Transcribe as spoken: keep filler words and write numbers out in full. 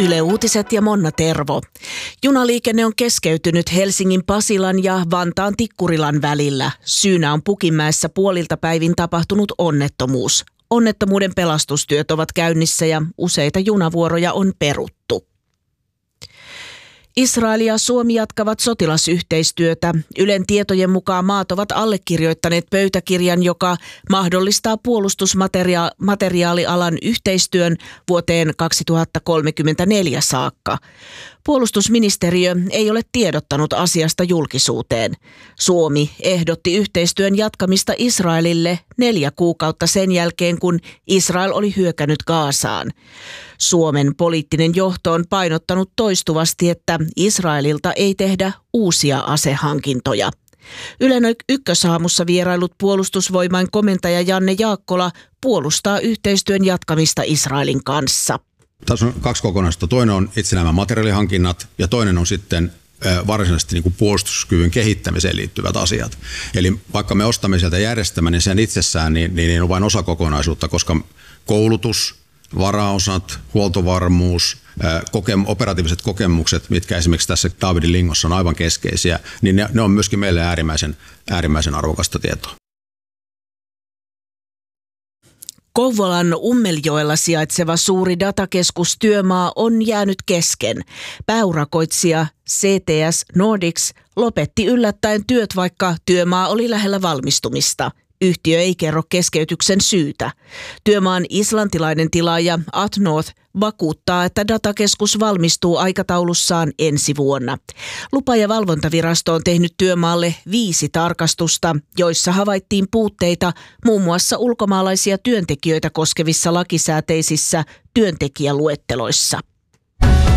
Yle Uutiset ja Monna Tervo. Junaliikenne on keskeytynyt Helsingin Pasilan ja Vantaan Tikkurilan välillä. Syynä on Pukinmäessä puolilta päivin tapahtunut onnettomuus. Onnettomuuden pelastustyöt ovat käynnissä ja useita junavuoroja on peruttu. Israel ja Suomi jatkavat sotilasyhteistyötä. Ylen tietojen mukaan maat ovat allekirjoittaneet pöytäkirjan, joka mahdollistaa puolustusmateriaalialan yhteistyön vuoteen kaksituhattakolmekymmentäneljä saakka. Puolustusministeriö ei ole tiedottanut asiasta julkisuuteen. Suomi ehdotti yhteistyön jatkamista Israelille neljä kuukautta sen jälkeen, kun Israel oli hyökännyt Gazaan. Suomen poliittinen johto on painottanut toistuvasti, että Israelilta ei tehdä uusia asehankintoja. Ylen ykkösaamussa vierailut puolustusvoimain komentaja Janne Jaakkola puolustaa yhteistyön jatkamista Israelin kanssa. Tässä on kaksi kokonaisuutta. Toinen on itse nämä materiaalihankinnat ja toinen on sitten varsinaisesti niin kuin puolustuskyvyn kehittämiseen liittyvät asiat. Eli vaikka me ostamme sieltä järjestelmän, niin sen itsessään niin, niin on vain osa kokonaisuutta, koska koulutus, varaosat, huoltovarmuus, kokem, operatiiviset kokemukset, mitkä esimerkiksi tässä Daavidin lingossa on aivan keskeisiä, niin ne, ne on myöskin meille äärimmäisen, äärimmäisen arvokasta tietoa. Kouvolan Ummeljoella sijaitseva suuri datakeskus Työmaa on jäänyt kesken. Pääurakoitsija C T S Nordics lopetti yllättäen työt, vaikka Työmaa oli lähellä valmistumista. Yhtiö ei kerro keskeytyksen syytä. Työmaan islantilainen tilaaja Atnorth vakuuttaa, että datakeskus valmistuu aikataulussaan ensi vuonna. Lupa- ja valvontavirasto on tehnyt Työmaalle viisi tarkastusta, joissa havaittiin puutteita muun muassa ulkomaalaisia työntekijöitä koskevissa lakisääteisissä työntekijäluetteloissa.